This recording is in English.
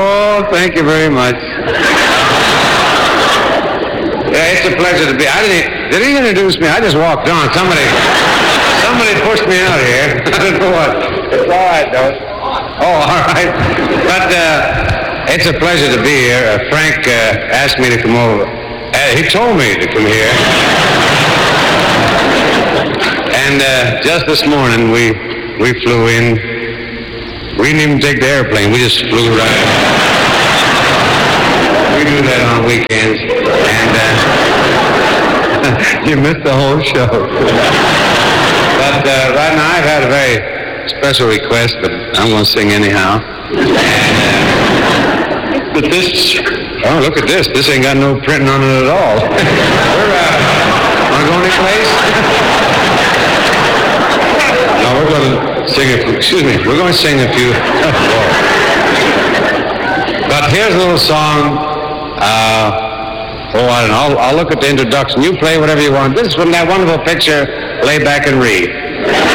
Oh, thank you very much. Yeah, it's a pleasure to be. Did he introduce me? I just walked on. Somebody pushed me out here. I don't know what. It's all right, though. Oh, all right. But it's a pleasure to be here. Frank asked me to come over. He told me to come here. And just this morning, we flew in. We didn't even take the airplane. We just flew right in. We do that on weekends. And you missed the whole show. But right now, I've had a very special request, but I'm going to sing anyhow. And, but this, oh, look at this. This ain't got no printing on it at all. Want to go anyplace? No, we're going to sing we're going to sing a few. But here's a little song. I don't know. I'll look at the introduction. You play whatever you want. This is from that wonderful picture, Lay Back and Read.